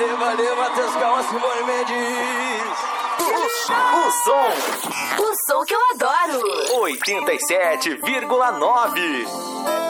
Valeu, Matheus Calma, Simone Mendes. O som. O som que eu adoro. 87,9.